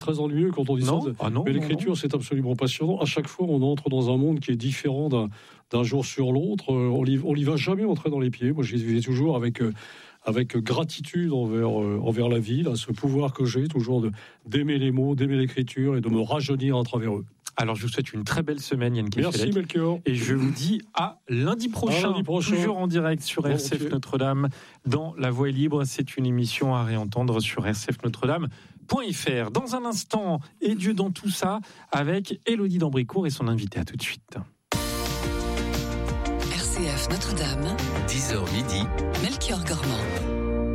très ennuyeux quand on dit Non. ça. Non, mais l'écriture, c'est absolument passionnant. À chaque fois, on entre dans un monde qui est différent d'un jour sur l'autre. On n'y va jamais entrer dans les pieds. Moi, j'y vais toujours avec gratitude envers la vie, là, ce pouvoir que j'ai toujours d'aimer les mots, d'aimer l'écriture et de me rajeunir à travers eux. Alors, je vous souhaite une très belle semaine, Yann Kefelec. Merci, Melchior. Et je vous dis à lundi prochain, toujours en direct sur RCF Notre-Dame, dans La Voix est libre. C'est une émission à réentendre sur rcfnotredame.fr. Dans un instant, et Dieu dans tout ça, avec Élodie d'Ambricourt et son invité. À tout de suite. RCF Notre-Dame, 10h midi, Melchior Gormand.